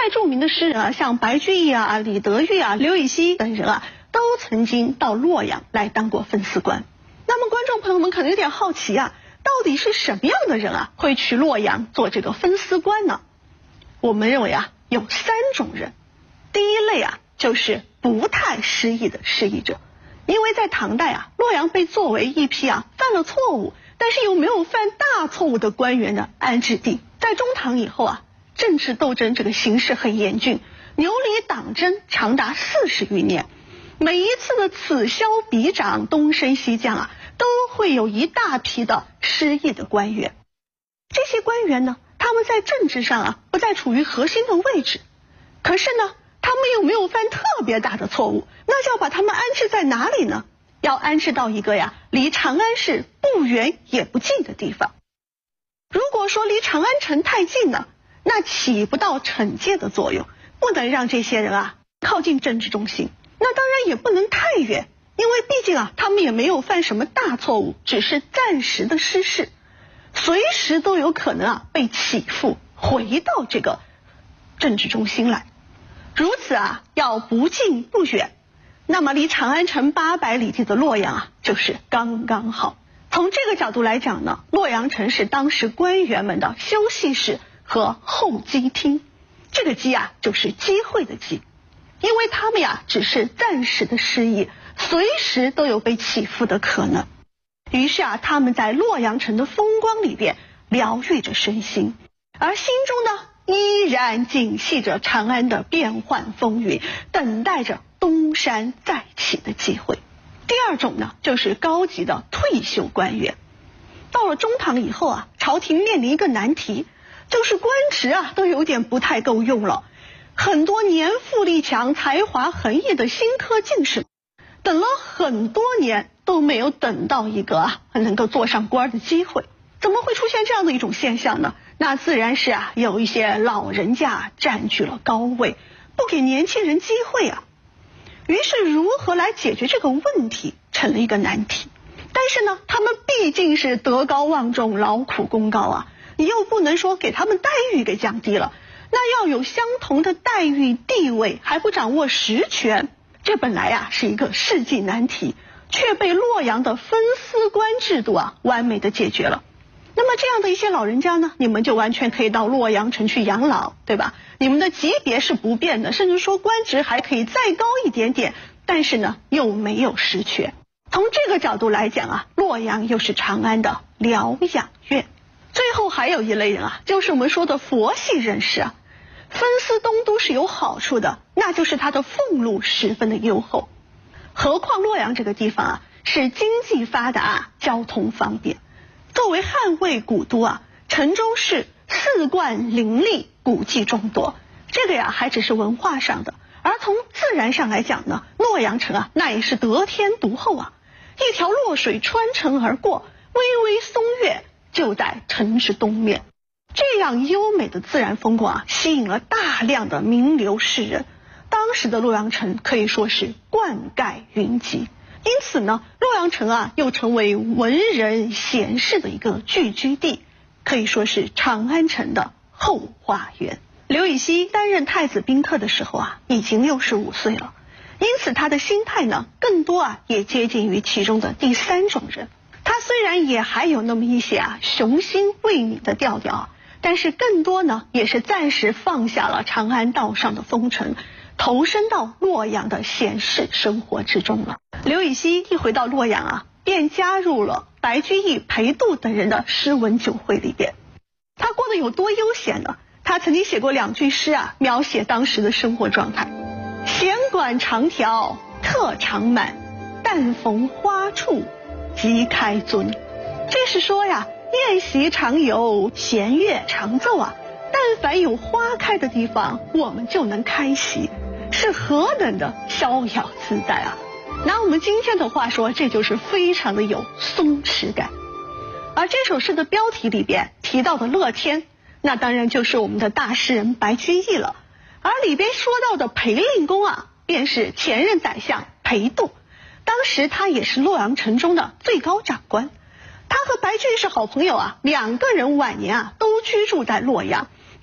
代著名的诗人啊，像白居易啊、李德裕啊、刘禹锡等人啊，都曾经到洛阳来当过分司官。那么观众朋友们可能有点好奇啊，到底是什么样的人啊会去洛阳做这个分司官呢？我们认为啊，有3种人。第一类啊，就是不太失意的失意者。因为在唐代啊，洛阳被作为一批啊犯了错误，但是又没有犯大错误的官员的安置地。在中唐以后啊，政治斗争这个形势很严峻，游离党争长达40余年。每一次的此消彼长、东升西降啊，都会有一大批的失意的官员。这些官员呢，他们在政治上啊不再处于核心的位置，可是呢，他们又没有犯特别大的错误，那就要把他们安置在哪里呢？要安置到一个呀离长安市不远也不近的地方。如果说离长安城太近呢，那起不到惩戒的作用，不能让这些人啊靠近政治中心。那当然也不能太远，因为毕竟啊他们也没有犯什么大错误，只是暂时的失势，随时都有可能啊被起复回到这个政治中心来。如此啊，要不近不远，那么离长安城800里地的洛阳啊，就是刚刚好。从这个角度来讲呢，洛阳城是当时官员们的休息室和候机厅。这个机啊，就是机会的机，因为他们呀只是暂时的失意，随时都有被起复的可能。于是啊，他们在洛阳城的风光里边疗愈着身心，而心中呢依然紧系着长安的变幻风云，等待着东山再起的机会。第二种呢，就是高级的退休官员。到了中唐以后啊，朝廷面临一个难题，就是官职啊都有点不太够用了。很多年富力强、才华横溢的新科进士，等了很多年都没有等到一个能够做上官的机会。怎么会出现这样的一种现象呢？那自然是有一些老人家占据了高位，不给年轻人机会啊。于是如何来解决这个问题成了一个难题。但是呢，他们毕竟是德高望重、劳苦功高啊，你又不能说给他们待遇给降低了，那要有相同的待遇地位，还不掌握实权，这本来是一个世纪难题，却被洛阳的分司官制度完美的解决了。那么这样的一些老人家呢，你们就完全可以到洛阳城去养老，对吧？你们的级别是不变的，甚至说官职还可以再高一点点，但是呢又没有实权。从这个角度来讲洛阳又是长安的疗养院。最后还有一类人就是我们说的佛系人士分司东都是有好处的，那就是它的俸禄十分的优厚。何况洛阳这个地方是经济发达，交通方便。作为汉魏古都城中是四冠林立，古迹众多。这个还只是文化上的，而从自然上来讲呢，洛阳城那也是得天独厚一条洛水穿城而过，巍巍松岳就在城之东面。这样优美的自然风光吸引了大量的名流士人。当时的洛阳城可以说是冠盖云集，因此呢，洛阳城又成为文人贤士的一个聚居地，可以说是长安城的后花园。刘禹锡担任太子宾客的时候已经65岁了，因此他的心态呢，更多也接近于其中的第3种人。他虽然也还有那么一些雄心未泯的调调，但是更多呢，也是暂时放下了长安道上的风尘，投身到洛阳的闲适生活之中了。刘禹锡一回到洛阳便加入了白居易、裴度等人的诗文酒会里边。他过得有多悠闲呢？他曾经写过2句诗描写当时的生活状态：闲馆长条客常满，但逢花处即开尊。这是说宴席常有，弦乐常奏但凡有花开的地方，我们就能开席，是何等的逍遥自在拿我们今天的话说，这就是非常的有松弛感。而这首诗的标题里边提到的乐天，那当然就是我们的大诗人白居易了。而里边说到的裴令公便是前任宰相裴度，当时他也是洛阳城中的最高长官。他和白居易是好朋友2个人晚年都居住在洛阳，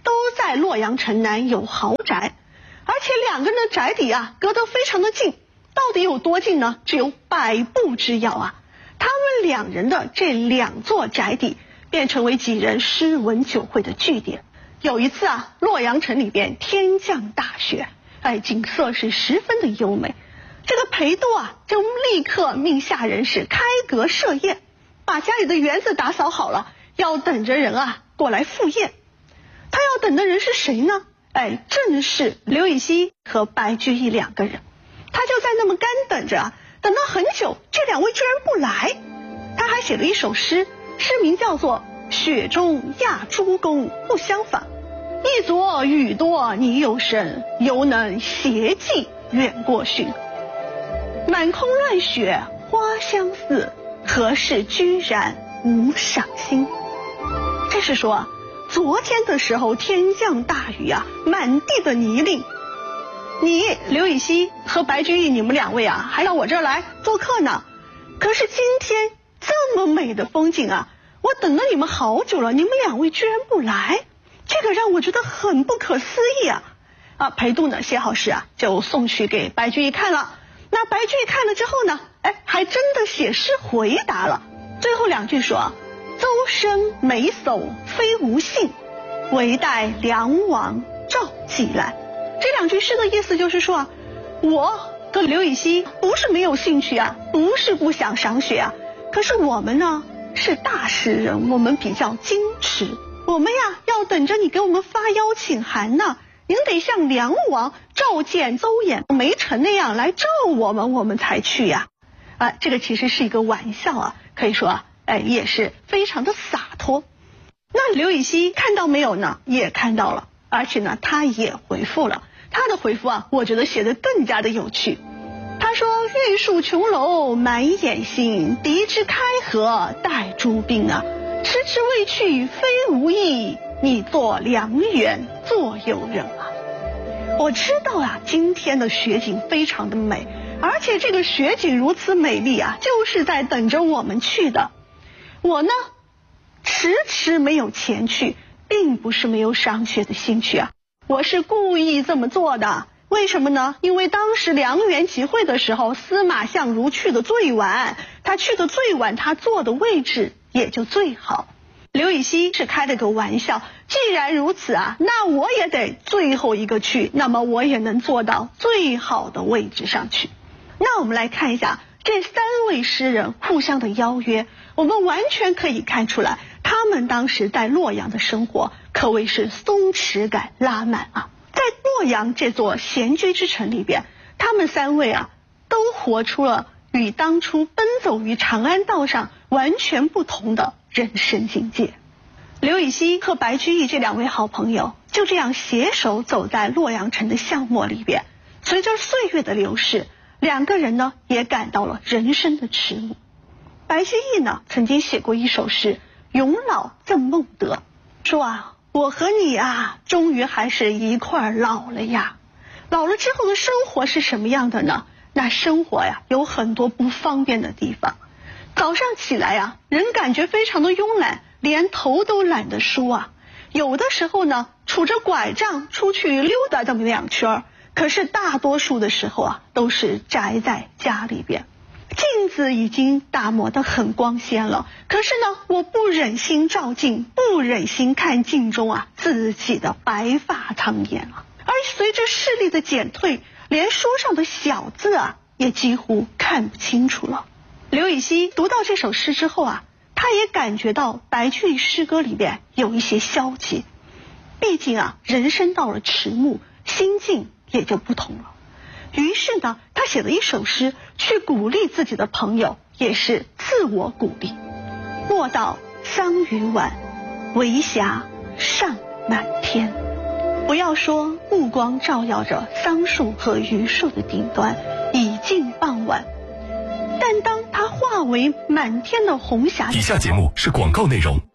都在洛阳城南有豪宅，而且两个人的宅邸啊隔得非常的近，到底有多近呢？只有100步之遥啊！他们两人的这2座宅邸便成为几人诗文酒会的据点。有一次啊，洛阳城里边天降大雪，景色是十分的优美。这个裴度啊，就立刻命下人是开阁设宴，把家里的园子打扫好了，要等着人啊过来赴宴。他要等的人是谁呢？正是刘禹锡和白居易2个人。他就在那么干等着啊，等了很久，这2位居然不来。他还写了一首诗，诗名叫做《雪中压诸公不相访》，一昨雨多泥又深，犹能携寄远过寻。满空乱雪花相似，何事居然无赏心。这是说啊，昨天的时候天降大雨啊，满地的泥泞，你刘禹锡和白居易你们2位啊还到我这儿来做客呢，可是今天这么美的风景啊，我等了你们好久了，你们2位居然不来，这个让我觉得很不可思议啊！裴度呢写好诗啊，就送去给白居易看了。那白居易看了之后呢，还真的写诗回答了。最后2句说：邹生美叟非无信，唯待梁王召寄来。这2句诗的意思就是说啊，我跟刘禹锡不是没有兴趣啊，不是不想赏雪啊，可是我们呢是大诗人，我们比较矜持，我们呀要等着你给我们发邀请函呢，您得像梁王召见邹衍梅城那样来召我们，我们才去呀。这个其实是一个玩笑啊，可以说啊，也是非常的洒脱。那刘禹锡看到没有呢？也看到了，而且呢他也回复了。他的回复啊，我觉得写得更加的有趣。他说：玉树琼楼满眼星，敌之开河待诸兵啊，迟迟未去非无意，你做良缘做友人啊。我知道啊，今天的雪景非常的美，而且这个雪景如此美丽啊，就是在等着我们去的。我呢迟迟没有前去，并不是没有赏雪的兴趣啊，我是故意这么做的。为什么呢？因为当时梁园集会的时候，司马相如去的最晚，他去的最晚，他坐的位置也就最好。刘禹锡是开了个玩笑，既然如此啊，那我也得最后一个去，那么我也能坐到最好的位置上去。那我们来看一下这3位诗人互相的邀约，我们完全可以看出来，他们当时在洛阳的生活可谓是松弛感拉满啊。在洛阳这座闲居之城里边，他们3位啊都活出了与当初奔走于长安道上完全不同的人生境界。刘禹锡和白居易这2位好朋友就这样携手走在洛阳城的巷陌里边，随着岁月的流逝，2个人呢也感到了人生的迟暮。白居易呢曾经写过一首诗《永老赠孟德》，说啊，我和你啊终于还是一块老了呀。老了之后的生活是什么样的呢？那生活呀有很多不方便的地方。早上起来啊，人感觉非常的慵懒，连头都懒得梳啊。有的时候呢杵着拐杖出去溜达这么2圈，可是大多数的时候啊都是宅在家里边。镜子已经打磨得很光鲜了，可是呢我不忍心照镜，不忍心看镜中啊自己的白发苍颜啊。而随着视力的减退，连书上的小字啊也几乎看不清楚了。刘禹锡读到这首诗之后啊，他也感觉到白居易诗歌里边有一些消极，毕竟啊人生到了迟暮，心境也就不同了。于是呢他写了一首诗去鼓励自己的朋友，也是自我鼓励。莫道桑榆晚，为霞尚满天。不要说目光照耀着桑树和榆树的顶端，已近傍晚，但当它化为满天的红霞。 以下节目是广告内容。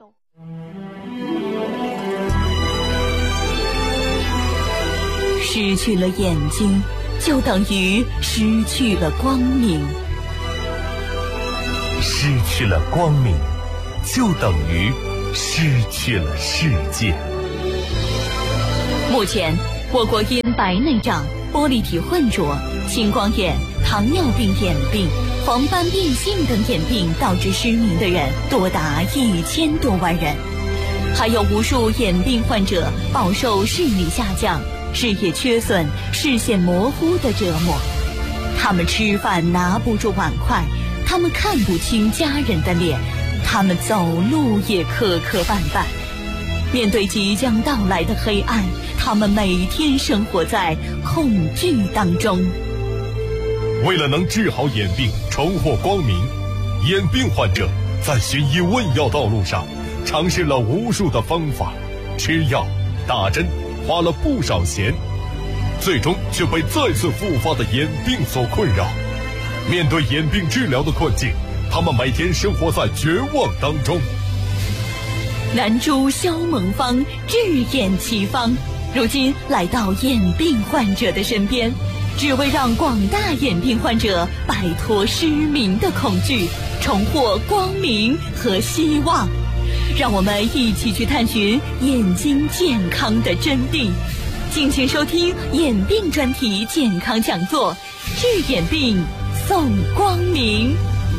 失去了眼睛，就等于失去了光明； 失去了光明，就等于失去了世界。 目前，我国因白内障、玻璃体混浊、青光眼、糖尿病眼病、黄斑变性等眼病导致失明的人多达1000多万人，还有无数眼病患者饱受视力下降、视野缺损、视线模糊的折磨。他们吃饭拿不住碗筷，他们看不清家人的脸，他们走路也磕磕绊绊。面对即将到来的黑暗，他们每天生活在恐惧当中。 为了能治好眼病，重获光明，眼病患者在寻医问药道路上尝试了无数的方法，吃药、打针，花了不少钱，最终却被再次复发的眼病所困扰。面对眼病治疗的困境，他们每天生活在绝望当中。 男猪肖萌芳治眼奇方，如今来到眼病患者的身边，只为让广大眼病患者摆脱失明的恐惧，重获光明和希望。让我们一起去探寻眼睛健康的真谛。敬请收听眼病专题健康讲座，治眼病送光明。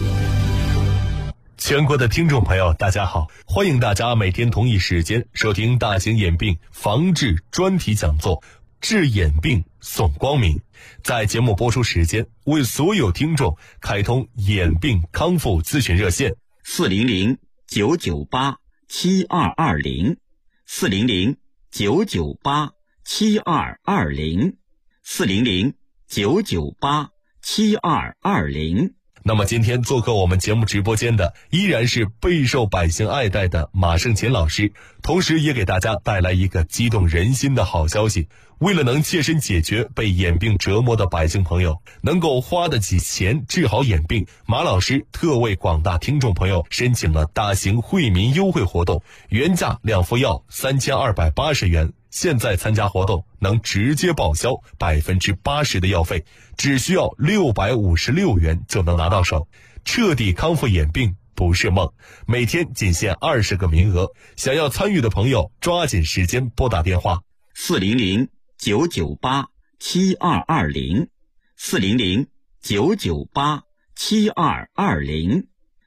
全国的听众朋友大家好，欢迎大家每天同一时间收听大型眼病防治专题讲座，治眼病送光明。在节目播出时间，为所有听众开通眼病康复咨询热线 400-998-7220 400-998-7220 400-998-7220。 那么今天做客我们节目直播间的依然是备受百姓爱戴的马胜勤老师，同时也给大家带来一个激动人心的好消息。为了能切身解决被眼病折磨的百姓朋友能够花得起钱治好眼病，马老师特为广大听众朋友申请了大型惠民优惠活动，原价2副药3280元，现在参加活动能直接报销80%的药费，只需要656元就能拿到手，彻底康复眼病不是梦。每天仅限20个名额，想要参与的朋友抓紧时间拨打电话 400-998-7220 400-998-7220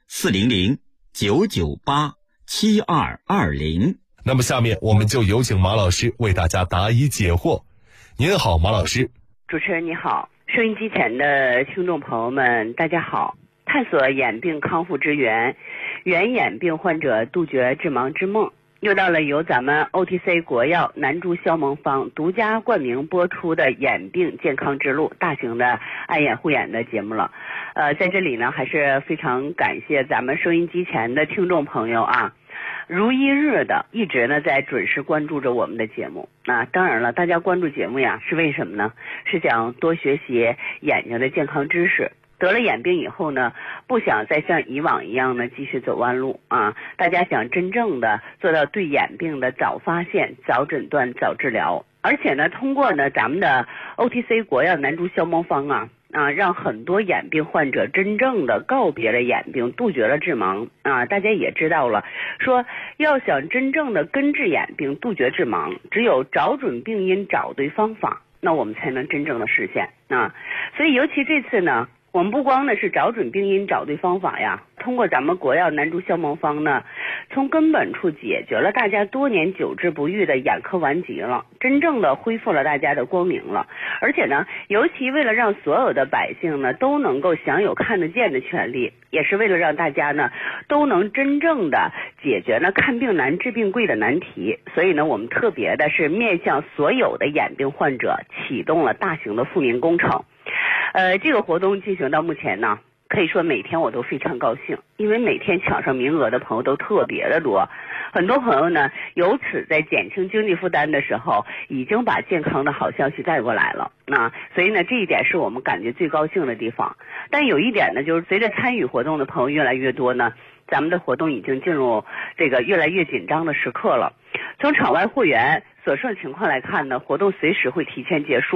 400-998-7220。 那么下面我们就有请马老师为大家答疑解惑。您好，马老师。 主持人你好，收音机前的听众朋友们大家好。探索眼病康复之源，圆眼病患者杜绝致盲之梦，又到了由咱们 OTC 国药男猪肖萌芳独家冠名播出的眼病健康之路大型的爱眼护眼的节目了。在这里呢，还是非常感谢咱们收音机前的听众朋友啊，如一日的一直呢在准时关注着我们的节目。当然了，大家关注节目呀是为什么呢？是想多学习眼睛的健康知识。得了眼病以后呢，不想再像以往一样呢继续走弯路啊！大家想真正的做到对眼病的早发现、早诊断、早治疗，而且呢，通过呢咱们的 OTC 国药男猪肖萌芳让很多眼病患者真正的告别了眼病，杜绝了致盲啊！大家也知道了，说要想真正的根治眼病、杜绝致盲，只有找准病因、找对方法，那我们才能真正的实现啊！所以尤其这次呢，我们不光呢是找准病因、找对方法呀，通过咱们国药男猪肖萌芳呢，从根本处解决了大家多年久治不愈的眼科顽疾了，真正的恢复了大家的光明了。而且呢，尤其为了让所有的百姓呢都能够享有看得见的权利，也是为了让大家呢都能真正的解决呢看病难治病贵的难题，所以呢我们特别的是面向所有的眼病患者启动了大型的富民工程。这个活动进行到目前呢，可以说每天我都非常高兴，因为每天抢上名额的朋友都特别的多，很多朋友呢由此在减轻经济负担的时候，已经把健康的好消息带过来了。所以呢这一点是我们感觉最高兴的地方。但有一点呢，就是随着参与活动的朋友越来越多呢，咱们的活动已经进入这个越来越紧张的时刻了。从场外会员所剩情况来看呢，活动随时会提前结束。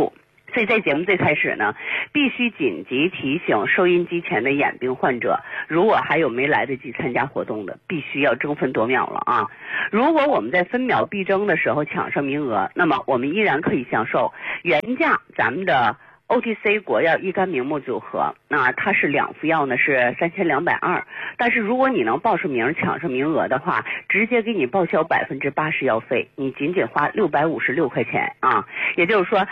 所以在节目最开始呢，必须紧急提醒收音机前的眼病患者，如果还有没来得及参加活动的，必须要争分夺秒了啊！如果我们在分秒必争的时候抢上名额，那么我们依然可以享受原价咱们的OTC 国药益肝明目组合，那它是2副药呢是3220，但是如果你能报上名抢上名额的话，直接给你报销80%药费，你仅仅花656块钱啊，也就是说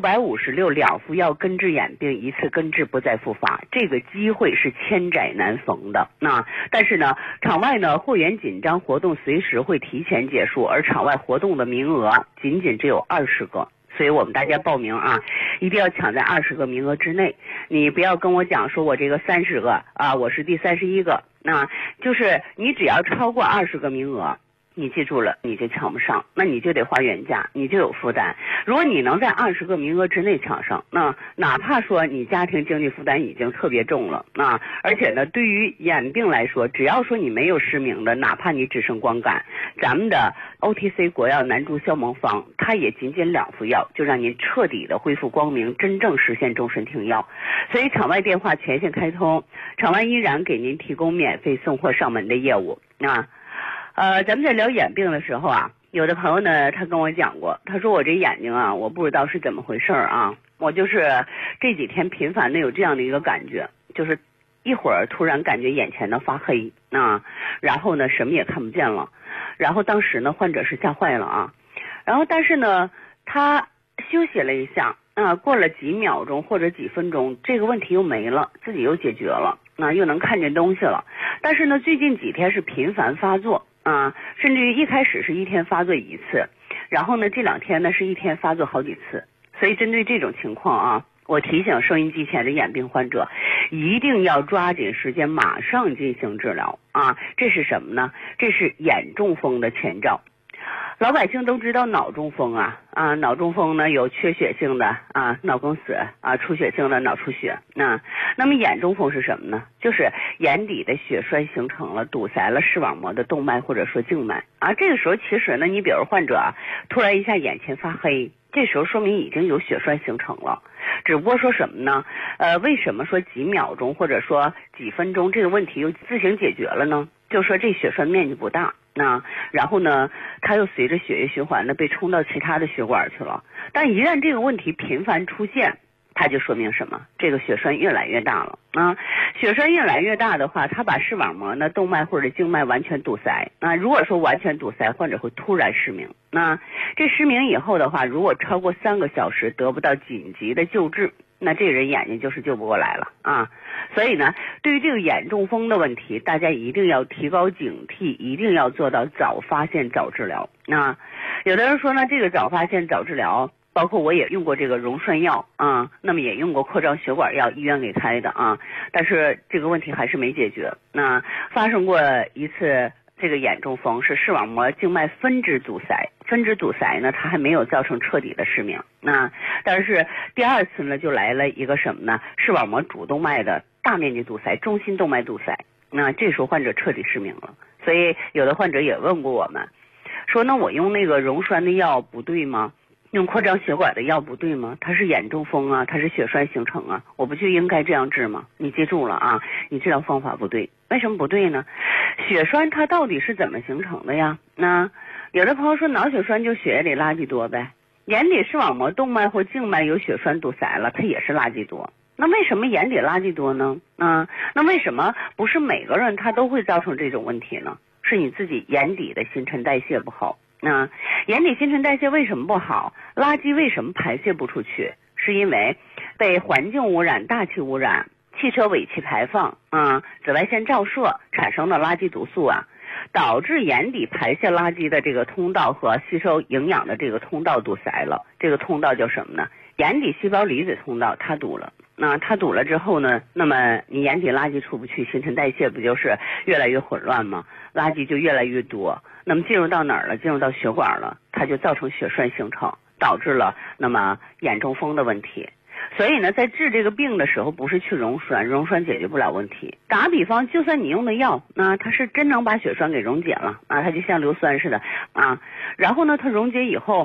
656，2副药根治眼病，一次根治不再复发，这个机会是千载难逢的。那但是呢，场外呢货源紧张，活动随时会提前结束，而场外活动的名额仅仅只有20个。所以我们大家报名啊，一定要抢在20个名额之内。你不要跟我讲说我这个30个啊，我是第31个，那就是你只要超过20个名额，你记住了，你就抢不上，那你就得花原价，你就有负担。如果你能在20个名额之内抢上，那哪怕说你家庭经济负担已经特别重了啊，而且呢，对于眼病来说，只要说你没有失明的，哪怕你只剩光感，咱们的 OTC 国药南珠消蒙方，它也仅仅2副药，就让您彻底的恢复光明，真正实现终身停药。所以场外电话全线开通，场外依然给您提供免费送货上门的业务啊。咱们在聊眼病的时候啊，有的朋友呢，他跟我讲过，他说我这眼睛啊，我不知道是怎么回事啊，我就是这几天频繁的有这样的一个感觉，就是一会儿突然感觉眼前的发黑啊，然后呢什么也看不见了，然后当时呢患者是吓坏了啊，然后但是呢他休息了一下啊，过了几秒钟或者几分钟，这个问题又没了，自己又解决了，又能看见东西了，但是呢最近几天是频繁发作啊，甚至于一开始是1天发作1次，然后呢这2天呢是1天发作好几次。所以针对这种情况啊，我提醒收音机前的眼病患者，一定要抓紧时间马上进行治疗啊！这是什么呢？这是眼中风的前兆。老百姓都知道脑中风啊，脑中风呢有缺血性的啊脑梗死啊，出血性的脑出血。那么眼中风是什么呢？就是眼底的血栓形成了，堵塞了视网膜的动脉或者说静脉啊。这个时候其实呢，你比如患者突然一下眼前发黑，这时候说明已经有血栓形成了，只不过说什么呢？为什么说几秒钟或者说几分钟这个问题又自行解决了呢？就是说这血栓面积不大，然后呢，它又随着血液循环呢被冲到其他的血管去了。但一旦这个问题频繁出现，它就说明什么？这个血栓越来越大了啊！血栓越来越大的话，它把视网膜呢、动脉或者静脉完全堵塞。如果说完全堵塞，患者会突然失明。这失明以后的话，如果超过3个小时得不到紧急的救治，那这个人眼睛就是救不过来了啊！所以呢，对于这个眼中风的问题，大家一定要提高警惕，一定要做到早发现早治疗。有的人说呢，这个早发现早治疗，包括我也用过这个溶栓药啊，那么也用过扩张血管药，医院给开的啊，但是这个问题还是没解决。发生过一次这个眼中风，是视网膜静脉分支阻塞，分支阻塞呢，它还没有造成彻底的失明。但是第2次呢，就来了一个什么呢？视网膜主动脉的大面积堵塞，中心动脉堵塞。这时候患者彻底失明了。所以有的患者也问过我们，说那我用那个溶栓的药不对吗？用扩张血管的药不对吗？它是眼中风啊，它是血栓形成啊，我不就应该这样治吗？你记住了啊，你治疗方法不对。为什么不对呢？血栓它到底是怎么形成的呀？有的朋友说脑血栓就血液里垃圾多呗，眼底视网膜动脉或静脉有血栓堵塞了，它也是垃圾多。那为什么眼底垃圾多呢？那为什么不是每个人他都会造成这种问题呢？是你自己眼底的新陈代谢不好。眼底新陈代谢为什么不好？垃圾为什么排泄不出去？是因为被环境污染、大气污染、汽车尾气排放紫外线照射产生的垃圾毒素导致眼底排泄垃圾的这个通道和吸收营养的这个通道堵塞了。这个通道叫什么呢？眼底细胞离子通道，它堵了。它堵了之后呢，那么你眼底垃圾出不去，新陈代谢不就是越来越混乱吗？垃圾就越来越多，那么进入到哪儿了？进入到血管了，它就造成血栓形成，导致了那么眼中风的问题。所以呢，在治这个病的时候，不是去溶栓，溶栓解决不了问题。打个比方，就算你用的药，它是真能把血栓给溶解了它就像硫酸似的然后呢，它溶解以后，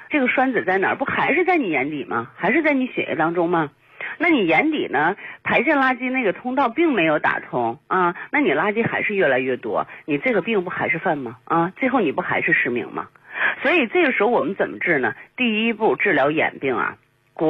这个栓子在哪儿？不还是在你眼底吗？还是在你血液当中吗？那你眼底呢，排泄垃圾那个通道并没有打通啊，那你垃圾还是越来越多，你这个病不还是犯吗？啊，最后你不还是失明吗？所以这个时候我们怎么治呢？第一步治疗眼病啊，